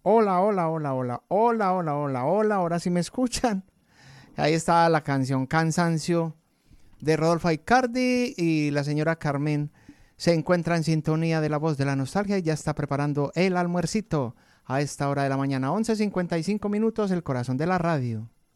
Hola, hola, hola, hola, hola, hola, hola, hola, ahora sí me escuchan. Ahí está la canción Cansancio de Rodolfo Aicardi y la señora Carmen se encuentra en sintonía de la voz de la nostalgia y ya está preparando el almuercito a esta hora de la mañana, 11:55 minutos, el corazón de la radio.